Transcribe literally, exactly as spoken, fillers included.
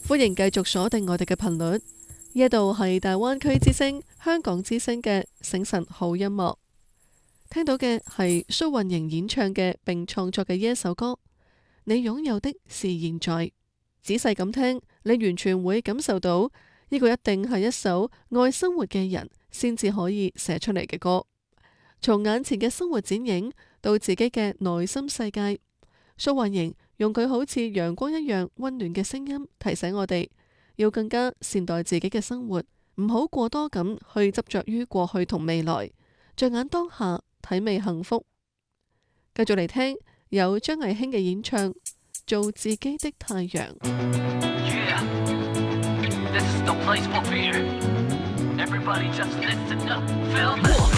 歡迎繼續鎖定我哋嘅頻率，呢度係大灣區之聲、香港之聲嘅醒晨好音樂。聽到嘅係蘇運瑩演唱嘅並創作嘅呢一首歌《你擁有的是現在》。仔細咁聽，你完全會感受到呢個一定係一首愛生活嘅人先至可以寫出嚟嘅歌。從眼前嘅生活剪影到自己嘅內心世界，蘇運瑩用佢好似陽光一樣溫暖嘅聲音提醒我哋，要更加善待自己嘅生活，唔好過多咁去執着於過去同未來，着眼當下，體味幸福。繼續嚟聽有張藝興嘅演唱《做自己的太陽》。 Yeah, this is the place for fear. Everybody just listen up, feel this.